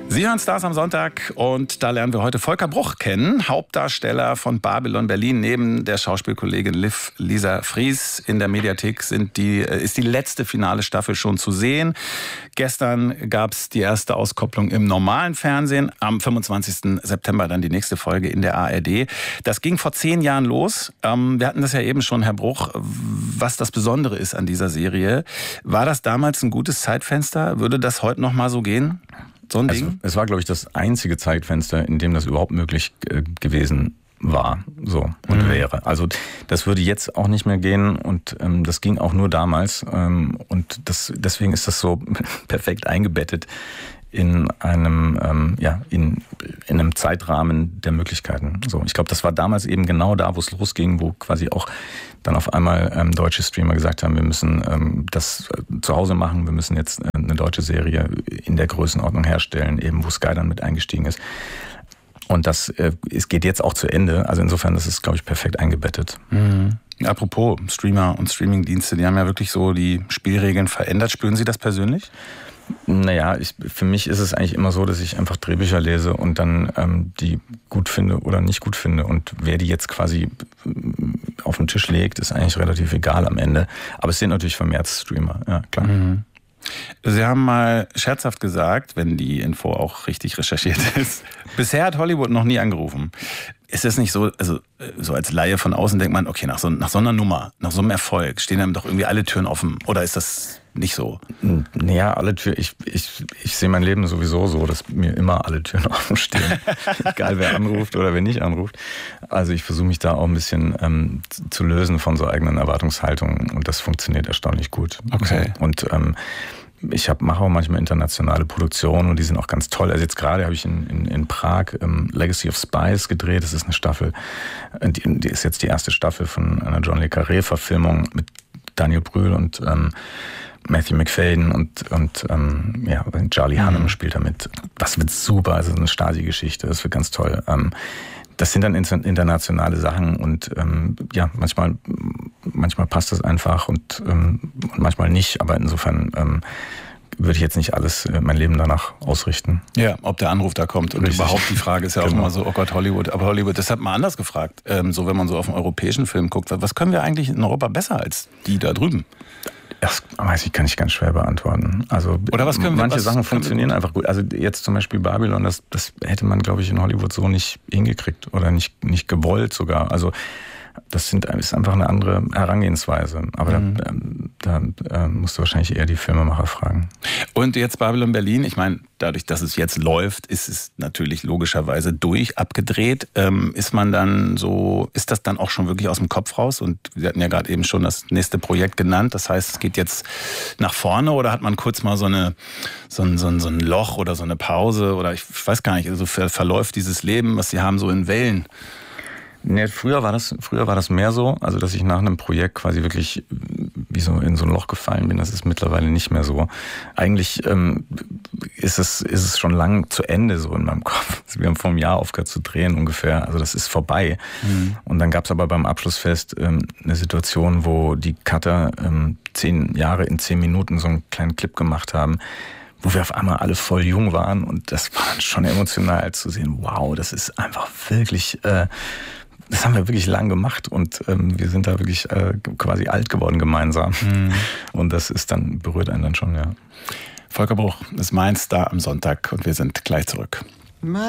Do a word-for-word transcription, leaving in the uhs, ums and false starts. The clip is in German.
Sie hören Stars am Sonntag und da lernen wir heute Volker Bruch kennen, Hauptdarsteller von Babylon Berlin. Neben der Schauspielkollegin Liv Lisa Fries in der Mediathek sind die, ist die letzte finale Staffel schon zu sehen. Gestern gab es die erste Auskopplung im normalen Fernsehen, am fünfundzwanzigsten September dann die nächste Folge in der A R D. Das ging vor zehn Jahren los. Wir hatten das ja eben schon, Herr Bruch, was das Besondere ist an dieser Serie. War das damals ein gutes Zeitfenster? Würde das heute noch mal so gehen? So ein Ding? Es, es war, glaube ich, das einzige Zeitfenster, in dem das überhaupt möglich äh, gewesen war, so und mhm. wäre. Also das würde jetzt auch nicht mehr gehen und ähm, das ging auch nur damals ähm, und das, deswegen ist das so perfekt eingebettet in einem ähm, ja in, in einem Zeitrahmen der Möglichkeiten. So, ich glaube, das war damals eben genau da, wo es losging, wo quasi auch dann auf einmal ähm, deutsche Streamer gesagt haben, wir müssen ähm, das äh, zu Hause machen, wir müssen jetzt äh, eine deutsche Serie in der Größenordnung herstellen, eben wo Sky dann mit eingestiegen ist. Und das äh, es geht jetzt auch zu Ende. Also insofern, das ist, glaube ich, perfekt eingebettet. Mhm. Apropos Streamer und Streamingdienste, die haben ja wirklich so die Spielregeln verändert. Spüren Sie das persönlich? Naja, ich, für mich ist es eigentlich immer so, dass ich einfach Drehbücher lese und dann ähm, die gut finde oder nicht gut finde. Und wer die jetzt quasi auf den Tisch legt, ist eigentlich relativ egal am Ende. Aber es sind natürlich vermehrt Streamer, ja klar. Mhm. Sie haben mal scherzhaft gesagt, wenn die Info auch richtig recherchiert ist, bisher hat Hollywood noch nie angerufen. Ist das nicht so, also so als Laie von außen denkt man, okay, nach so, nach so einer Nummer, nach so einem Erfolg, stehen einem doch irgendwie alle Türen offen? Oder ist das nicht so? Naja, alle Türen, ich, ich, ich sehe mein Leben sowieso so, dass mir immer alle Türen offen stehen. Egal wer anruft oder wer nicht anruft. Also ich versuche mich da auch ein bisschen ähm, zu lösen von so eigenen Erwartungshaltungen und das funktioniert erstaunlich gut. Okay. Und ähm, ich hab, mache auch manchmal internationale Produktionen und die sind auch ganz toll. Also jetzt gerade habe ich in, in, in Prag ähm, Legacy of Spies gedreht. Das ist eine Staffel, die, die ist jetzt die erste Staffel von einer John le Carré-Verfilmung mit Daniel Brühl und ähm, Matthew McFadden und, und ähm, ja, Charlie Hunnam mhm. spielt damit. Das wird super, also eine Stasi-Geschichte, das wird ganz toll. Ähm, das sind dann internationale Sachen und ähm, ja, manchmal, manchmal passt das einfach und, ähm, und manchmal nicht, aber insofern ähm, würde ich jetzt nicht alles, äh, mein Leben danach ausrichten. Ja, ob der Anruf da kommt. Und Richtig. Überhaupt die Frage ist ja auch genau. immer so, oh Gott, Hollywood. Aber Hollywood, das hat man anders gefragt. Ähm, so, wenn man so auf einen europäischen Film guckt, was können wir eigentlich in Europa besser als die da drüben? Das weiß ich, kann ich ganz schwer beantworten. Also Oder was können wir, manche was Sachen funktionieren einfach gut. Also jetzt zum Beispiel Babylon, das, das hätte man, glaube ich, in Hollywood so nicht hingekriegt oder nicht, nicht gewollt sogar. Also das sind, ist einfach eine andere Herangehensweise. Aber mhm. da, da, da musst du wahrscheinlich eher die Filmemacher fragen. Und jetzt Babylon Berlin, ich meine, dadurch, dass es jetzt läuft, ist es natürlich logischerweise durch, abgedreht. Ähm, ist man dann so, ist das dann auch schon wirklich aus dem Kopf raus? Und wir hatten ja gerade eben schon das nächste Projekt genannt. Das heißt, es geht jetzt nach vorne oder hat man kurz mal so, eine, so, ein, so, ein, so ein Loch oder so eine Pause? Oder ich weiß gar nicht, also verläuft dieses Leben, was Sie haben, so in Wellen? Nee, früher war das, früher war das mehr so, also dass ich nach einem Projekt quasi wirklich wie so in so ein Loch gefallen bin. Das ist mittlerweile nicht mehr so. Eigentlich ähm, ist es ist es schon lang zu Ende so in meinem Kopf. Wir haben vor einem Jahr aufgehört zu drehen ungefähr. Also das ist vorbei. Mhm. Und dann gab es aber beim Abschlussfest ähm, eine Situation, wo die Cutter ähm, zehn Jahre in zehn Minuten so einen kleinen Clip gemacht haben, wo wir auf einmal alle voll jung waren und das war schon emotional zu sehen. Wow, das ist einfach wirklich äh, das haben wir wirklich lang gemacht und ähm, wir sind da wirklich äh, quasi alt geworden gemeinsam. Mhm. Und das ist dann, berührt einen dann schon, ja. Volker Bruch ist mein Star am Sonntag und wir sind gleich zurück.